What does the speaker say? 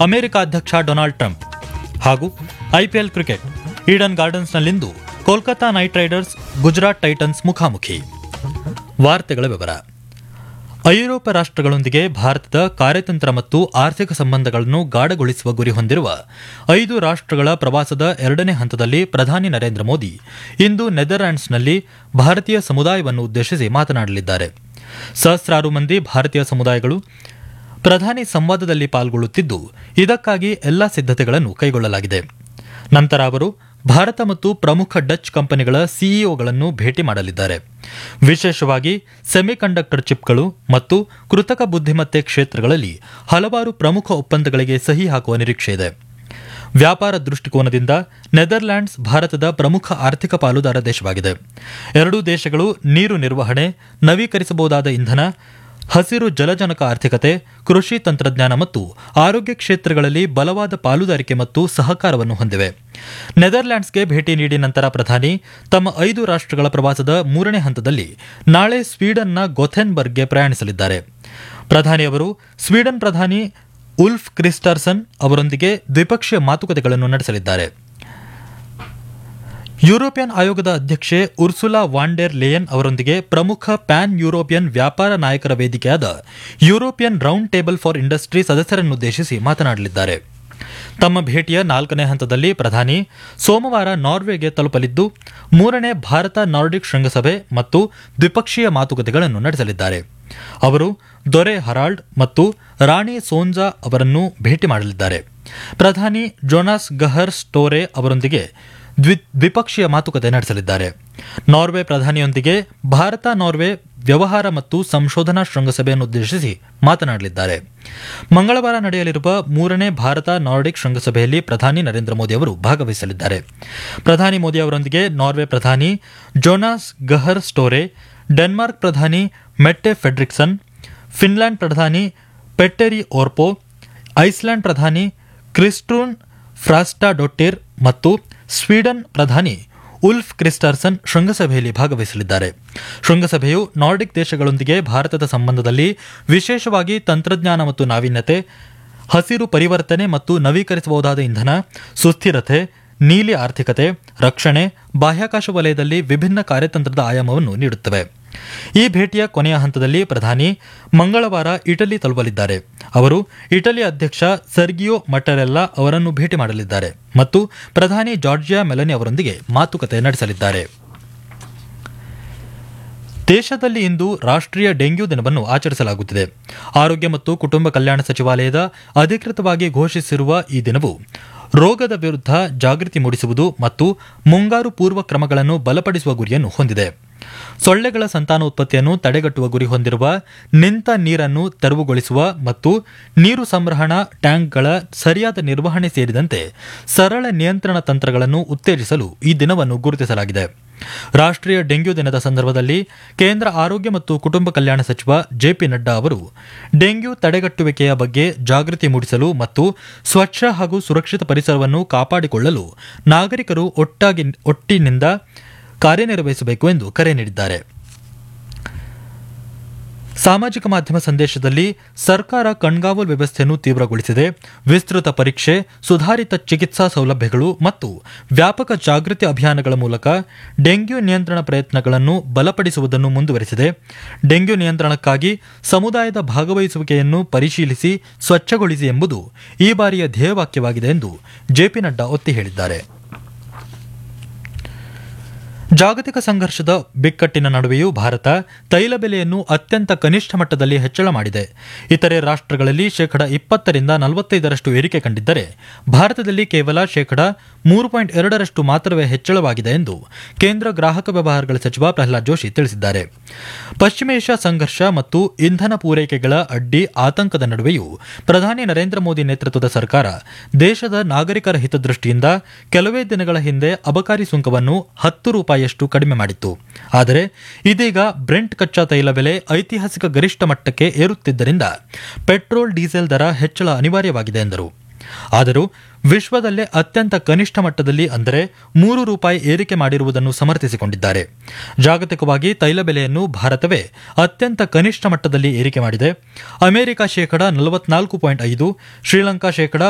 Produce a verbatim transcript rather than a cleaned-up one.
America ಅಧ್ಯಕ್ಷ Donald Trump ಹಾಗೂ IPL cricket Eden ಗಾರ್ಡನ್ಸ್ನಲ್ಲಿಂದು Kolkata night Riders Gujarat Titans ಮುಖಾಮುಖಿ. ವಾರ್ತೆಗಳ ವಿವರ. ಐರೋಪ್ಯ ರಾಷ್ಟ್ರಗಳೊಂದಿಗೆ ಭಾರತದ ಕಾರ್ಯತಂತ್ರ ಮತ್ತು ಆರ್ಥಿಕ ಸಂಬಂಧಗಳನ್ನು ಗಾಢಗೊಳಿಸುವ ಗುರಿ ಹೊಂದಿರುವ ಐದು ರಾಷ್ಟ್ರಗಳ ಪ್ರವಾಸದ ಎರಡನೇ ಹಂತದಲ್ಲಿ ಪ್ರಧಾನಿ ನರೇಂದ್ರ ಮೋದಿ ಇಂದು ನೆದರ್ಲ್ಯಾಂಡ್ಸ್ನಲ್ಲಿ ಭಾರತೀಯ ಸಮುದಾಯವನ್ನು ಉದ್ದೇಶಿಸಿ ಮಾತನಾಡಲಿದ್ದಾರೆ. ಸಹಸ್ರಾರು ಮಂದಿ ಭಾರತೀಯ ಸಮುದಾಯಗಳು ಪ್ರಧಾನಿ ಸಂವಾದದಲ್ಲಿ ಪಾಲ್ಗೊಳ್ಳುತ್ತಿದ್ದು, ಇದಕ್ಕಾಗಿ ಎಲ್ಲಾ ಸಿದ್ಧತೆಗಳನ್ನು ಕೈಗೊಳ್ಳಲಾಗಿದೆ. ನಂತರ ಅವರು ಭಾರತ ಮತ್ತು ಪ್ರಮುಖ ಡಚ್ ಕಂಪನಿಗಳ ಸಿಇಒಗಳನ್ನು ಭೇಟಿ ಮಾಡಲಿದ್ದಾರೆ. ವಿಶೇಷವಾಗಿ ಸೆಮಿಕಂಡಕ್ಟರ್ ಚಿಪ್ಗಳು ಮತ್ತು ಕೃತಕ ಬುದ್ಧಿಮತ್ತೆ ಕ್ಷೇತ್ರಗಳಲ್ಲಿ ಹಲವಾರು ಪ್ರಮುಖ ಒಪ್ಪಂದಗಳಿಗೆ ಸಹಿ ಹಾಕುವ ನಿರೀಕ್ಷೆ ಇದೆ. ವ್ಯಾಪಾರ ದೃಷ್ಟಿಕೋನದಿಂದ ನೆದರ್ಲ್ಯಾಂಡ್ಸ್ ಭಾರತದ ಪ್ರಮುಖ ಆರ್ಥಿಕ ಪಾಲುದಾರ ದೇಶವಾಗಿದೆ. ಎರಡೂ ದೇಶಗಳು ನೀರು ನಿರ್ವಹಣೆ, ನವೀಕರಿಸಬಹುದಾದ ಇಂಧನ, ಹಸಿರು ಜಲಜನಕ ಆರ್ಥಿಕತೆ, ಕೃಷಿ ತಂತ್ರಜ್ಞಾನ ಮತ್ತು ಆರೋಗ್ಯ ಕ್ಷೇತ್ರಗಳಲ್ಲಿ ಬಲವಾದ ಪಾಲುದಾರಿಕೆ ಮತ್ತು ಸಹಕಾರವನ್ನು ಹೊಂದಿವೆ. ನೆದರ್ಲ್ಯಾಂಡ್ಸ್ಗೆ ಭೇಟಿ ನೀಡಿ ನಂತರ ಪ್ರಧಾನಿ ತಮ್ಮ ಐದು ರಾಷ್ಟ್ರಗಳ ಪ್ರವಾಸದ ಮೂರನೇ ಹಂತದಲ್ಲಿ ನಾಳೆ ಸ್ವೀಡನ್ನ ಗೊಥೆನ್ಬರ್ಗ್ಗೆ ಪ್ರಯಾಣಿಸಲಿದ್ದಾರೆ. ಪ್ರಧಾನಿ ಅವರು ಸ್ವೀಡನ್ ಪ್ರಧಾನಿ ಉಲ್ಫ್ ಕ್ರಿಸ್ಟರ್ಸನ್ ಅವರೊಂದಿಗೆ ದ್ವಿಪಕ್ಷೀಯ ಮಾತುಕತೆಗಳನ್ನು ನಡೆಸಲಿದ್ದಾರೆ. ಯುರೋಪಿಯನ್ ಆಯೋಗದ ಅಧ್ಯಕ್ಷೆ ಉರ್ಸುಲಾ ವಾನ್ ಡೆರ್ ಲೇಯನ್ ಅವರೊಂದಿಗೆ ಪ್ರಮುಖ ಪ್ಯಾನ್ ಯುರೋಪಿಯನ್ ವ್ಯಾಪಾರ ನಾಯಕರ ವೇದಿಕೆಯಾದ European round table for industry ಸದಸ್ಯರನ್ನುದ್ದೇಶಿಸಿ ಮಾತನಾಡಲಿದ್ದಾರೆ. ತಮ್ಮ ಭೇಟಿಯ ನಾಲ್ಕನೇ ಹಂತದಲ್ಲಿ ಪ್ರಧಾನಿ ಸೋಮವಾರ ನಾರ್ವೆಗೆ ತಲುಪಲಿದ್ದು, ಮೂರನೇ ಭಾರತ ನಾರ್ಡಿಕ್ ಶೃಂಗಸಭೆ ಮತ್ತು ದ್ವಿಪಕ್ಷೀಯ ಮಾತುಕತೆಗಳನ್ನು ನಡೆಸಲಿದ್ದಾರೆ. ಅವರು ದೊರೆ ಹರಾಲ್ಡ್ ಮತ್ತು ರಾಣಿ ಸೋನ್ಜಾ ಅವರನ್ನು ಭೇಟಿ ಮಾಡಲಿದ್ದಾರೆ. ಪ್ರಧಾನಿ ಜೋನಾಸ್ ಗಹರ್ ಸ್ಟೋರೆ ಅವರೊಂದಿಗೆ ದ್ವಿಪಕ್ಷೀಯ ಮಾತುಕತೆ ನಡೆಸಲಿದ್ದಾರೆ. ನಾರ್ವೆ ಪ್ರಧಾನಿಯೊಂದಿಗೆ ಭಾರತ ನಾರ್ವೆ ವ್ಯವಹಾರ ಮತ್ತು ಸಂಶೋಧನಾ ಶೃಂಗಸಭೆಯನ್ನುದ್ದೇಶಿಸಿ ಮಾತನಾಡಲಿದ್ದಾರೆ. ಮಂಗಳವಾರ ನಡೆಯಲಿರುವ ಮೂರನೇ ಭಾರತ ನಾರ್ಡಿಕ್ ಶೃಂಗಸಭೆಯಲ್ಲಿ ಪ್ರಧಾನಿ ನರೇಂದ್ರ ಮೋದಿ ಅವರು ಭಾಗವಹಿಸಲಿದ್ದಾರೆ. ಪ್ರಧಾನಿ ಮೋದಿ ಅವರೊಂದಿಗೆ ನಾರ್ವೆ ಪ್ರಧಾನಿ ಜೋನಾಸ್ ಗಹರ್ ಸ್ಟೋರೆ, ಡೆನ್ಮಾರ್ಕ್ ಪ್ರಧಾನಿ ಮೆಟ್ಟೆ ಫೆಡ್ರಿಕ್ಸನ್, ಫಿನ್ಲ್ಯಾಂಡ್ ಪ್ರಧಾನಿ ಪೆಟ್ಟೆರಿ ಓರ್ಪೋ, ಐಸ್ಲ್ಯಾಂಡ್ ಪ್ರಧಾನಿ ಕ್ರಿಸ್ಟೂನ್ ಫ್ರಾಸ್ಟಾಡೊಟ್ಟಿರ್ ಮತ್ತು ಸ್ವೀಡನ್ ಪ್ರಧಾನಿ ಉಲ್ಫ್ ಕ್ರಿಸ್ಟರ್ಸನ್ ಶೃಂಗಸಭೆಯಲ್ಲಿ ಭಾಗವಹಿಸಲಿದ್ದಾರೆ. ಶೃಂಗಸಭೆಯು ನಾರ್ಡಿಕ್ ದೇಶಗಳೊಂದಿಗೆ ಭಾರತದ ಸಂಬಂಧದಲ್ಲಿ ವಿಶೇಷವಾಗಿ ತಂತ್ರಜ್ಞಾನ ಮತ್ತು ನಾವೀನ್ಯತೆ, ಹಸಿರು ಪರಿವರ್ತನೆ ಮತ್ತು ನವೀಕರಿಸಬಹುದಾದ ಇಂಧನ, ಸುಸ್ಥಿರತೆ, ನೀಲಿ ಆರ್ಥಿಕತೆ, ರಕ್ಷಣೆ, ಬಾಹ್ಯಾಕಾಶ ವಲಯದಲ್ಲಿ ವಿಭಿನ್ನ ಕಾರ್ಯತಂತ್ರದ ಆಯಾಮವನ್ನು ನೀಡುತ್ತವೆ. ಈ ಭೇಟಿಯ ಕೊನೆಯ ಹಂತದಲ್ಲಿ ಪ್ರಧಾನಿ ಮಂಗಳವಾರ ಇಟಲಿ ತಲುಪಲಿದ್ದಾರೆ. ಅವರು ಇಟಲಿ ಅಧ್ಯಕ್ಷ ಸರ್ಗಿಯೋ ಮಟ್ಟರೆಲ್ಲಾ ಅವರನ್ನು ಭೇಟಿ ಮಾಡಲಿದ್ದಾರೆ ಮತ್ತು ಪ್ರಧಾನಿ ಜಾರ್ಜಿಯಾ ಮೆಲನಿ ಅವರೊಂದಿಗೆ ಮಾತುಕತೆ ನಡೆಸಲಿದ್ದಾರೆ. ದೇಶದಲ್ಲಿ ಇಂದು ರಾಷ್ಟ್ರೀಯ ಡೆಂಗ್ಯೂ ದಿನವನ್ನು ಆಚರಿಸಲಾಗುತ್ತಿದೆ. ಆರೋಗ್ಯ ಮತ್ತು ಕುಟುಂಬ ಕಲ್ಯಾಣ ಸಚಿವಾಲಯದ ಅಧಿಕೃತವಾಗಿ ಘೋಷಿಸಿರುವ ಈ ದಿನವು ರೋಗದ ವಿರುದ್ಧ ಜಾಗೃತಿ ಮೂಡಿಸುವುದು ಮತ್ತು ಮುಂಗಾರು ಪೂರ್ವ ಕ್ರಮಗಳನ್ನು ಬಲಪಡಿಸುವ ಗುರಿಯನ್ನು ಹೊಂದಿದೆ. ಸೊಳ್ಳೆಗಳ ಸಂತಾನೋತ್ಪತ್ತಿಯನ್ನು ತಡೆಗಟ್ಟುವ ಗುರಿ ಹೊಂದಿರುವ ನಿಂತ ನೀರನ್ನು ತೆರವುಗೊಳಿಸುವ ಮತ್ತು ನೀರು ಸಂಗ್ರಹಣಾ ಟ್ಯಾಂಕ್ಗಳ ಸರಿಯಾದ ನಿರ್ವಹಣೆ ಸೇರಿದಂತೆ ಸರಳ ನಿಯಂತ್ರಣ ತಂತ್ರಗಳನ್ನು ಉತ್ತೇಜಿಸಲು ಈ ದಿನವನ್ನು ಗುರುತಿಸಲಾಗಿದೆ. ರಾಷ್ಟ್ರೀಯ ಡೆಂಗ್ಯೂ ದಿನದ ಸಂದರ್ಭದಲ್ಲಿ ಕೇಂದ್ರ ಆರೋಗ್ಯ ಮತ್ತು ಕುಟುಂಬ ಕಲ್ಯಾಣ ಸಚಿವ ಜೆಪಿ ನಡ್ಡಾ ಅವರು ಡೆಂಗ್ಯೂ ತಡೆಗಟ್ಟುವಿಕೆಯ ಬಗ್ಗೆ ಜಾಗೃತಿ ಮೂಡಿಸಲು ಮತ್ತು ಸ್ವಚ್ಛ ಹಾಗೂ ಸುರಕ್ಷಿತ ಪರಿಸರವನ್ನು ಕಾಪಾಡಿಕೊಳ್ಳಲು ನಾಗರಿಕರು ಒಟ್ಟಾಗಿ ಒಟ್ಟಿನಿಂದ ಕಾರ್ಯನಿರ್ವಹಿಸಬೇಕು ಎಂದು ಕರೆ ನೀಡಿದ್ದಾರೆ. ಸಾಮಾಜಿಕ ಮಾಧ್ಯಮ ಸಂದೇಶದಲ್ಲಿ ಸರ್ಕಾರ ಕಣ್ಗಾವಲು ವ್ಯವಸ್ಥೆಯನ್ನು ತೀವ್ರಗೊಳಿಸಿದೆ, ವಿಸ್ತೃತ ಪರೀಕ್ಷೆ, ಸುಧಾರಿತ ಚಿಕಿತ್ಸಾ ಸೌಲಭ್ಯಗಳು ಮತ್ತು ವ್ಯಾಪಕ ಜಾಗೃತಿ ಅಭಿಯಾನಗಳ ಮೂಲಕ ಡೆಂಗ್ಯೂ ನಿಯಂತ್ರಣ ಪ್ರಯತ್ನಗಳನ್ನು ಬಲಪಡಿಸುವುದನ್ನು ಮುಂದುವರೆಸಿದೆ. ಡೆಂಗ್ಯೂ ನಿಯಂತ್ರಣಕ್ಕಾಗಿ ಸಮುದಾಯದ ಭಾಗವಹಿಸುವಿಕೆಯನ್ನು ಪರಿಶೀಲಿಸಿ ಸ್ವಚ್ಛಗೊಳಿಸಿ ಎಂಬುದು ಈ ಬಾರಿಯ ಧ್ಯೇಯವಾಕ್ಯವಾಗಿದೆ ಎಂದು ಜೆಪಿ ನಡ್ಡಾ ಒತ್ತಿ ಹೇಳಿದ್ದಾರೆ. ಜಾಗತಿಕ ಸಂಘರ್ಷದ ಬಿಕ್ಕಟ್ಟಿನ ನಡುವೆಯೂ ಭಾರತ ತೈಲ ಬೆಲೆಯನ್ನು ಅತ್ಯಂತ ಕನಿಷ್ಠ ಮಟ್ಟದಲ್ಲಿ ಹೆಚ್ಚಳ ಮಾಡಿದೆ. ಇತರೆ ರಾಷ್ಟ್ರಗಳಲ್ಲಿ ಶೇಕಡ ಇಪ್ಪತ್ತರಿಂದ ನಲವತ್ತೈದರಷ್ಟು ಏರಿಕೆ ಕಂಡಿದ್ದರೆ ಭಾರತದಲ್ಲಿ ಕೇವಲ ಶೇಕಡ ಮೂರು ಪಾಯಿಂಟ್ ಎರಡರಷ್ಟು ಮಾತ್ರವೇ ಹೆಚ್ಚಳವಾಗಿದೆ ಎಂದು ಕೇಂದ್ರ ಗ್ರಾಹಕ ವ್ಯವಹಾರಗಳ ಸಚಿವ ಪ್ರಹ್ಲಾದ್ ಜೋಶಿ ತಿಳಿಸಿದ್ದಾರೆ. ಪಶ್ಚಿಮ ಏಷ್ಯಾ ಸಂಘರ್ಷ ಮತ್ತು ಇಂಧನ ಪೂರೈಕೆಗಳ ಅಡ್ಡಿ ಆತಂಕದ ನಡುವೆಯೂ ಪ್ರಧಾನಿ ನರೇಂದ್ರ ಮೋದಿ ನೇತೃತ್ವದ ಸರ್ಕಾರ ದೇಶದ ನಾಗರಿಕರ ಹಿತದೃಷ್ಟಿಯಿಂದ ಕೆಲವೇ ದಿನಗಳ ಹಿಂದೆ ಅಬಕಾರಿ ಸುಂಕವನ್ನು ಹತ್ತು ರೂಪಾಯಿಯಷ್ಟು ಕಡಿಮೆ ಮಾಡಿತ್ತು. ಆದರೆ ಇದೀಗ ಬ್ರೆಂಟ್ ಕಚ್ಚಾ ತೈಲ ಬೆಲೆ ಐತಿಹಾಸಿಕ ಗರಿಷ್ಠ ಮಟ್ಟಕ್ಕೆ ಏರುತ್ತಿದ್ದರಿಂದ ಪೆಟ್ರೋಲ್ ಡೀಸೆಲ್ ದರ ಹೆಚ್ಚಳ ಅನಿವಾರ್ಯವಾಗಿದೆ ಎಂದರು. ಆದರೂ ವಿಶ್ವದಲ್ಲೇ ಅತ್ಯಂತ ಕನಿಷ್ಠ ಮಟ್ಟದಲ್ಲಿ ಅಂದರೆ ಮೂರು ರೂಪಾಯಿ ಏರಿಕೆ ಮಾಡಿರುವುದನ್ನು ಸಮರ್ಥಿಸಿಕೊಂಡಿದ್ದಾರೆ. ಜಾಗತಿಕವಾಗಿ ತೈಲ ಬೆಲೆಯನ್ನು ಭಾರತವೇ ಅತ್ಯಂತ ಕನಿಷ್ಠ ಮಟ್ಟದಲ್ಲಿ ಏರಿಕೆ ಮಾಡಿದೆ. ಅಮೆರಿಕ ಶೇಕಡ ನಲವತ್ನಾಲ್ಕು ಪಾಯಿಂಟ್ ಐದು, ಶ್ರೀಲಂಕಾ ಶೇಕಡ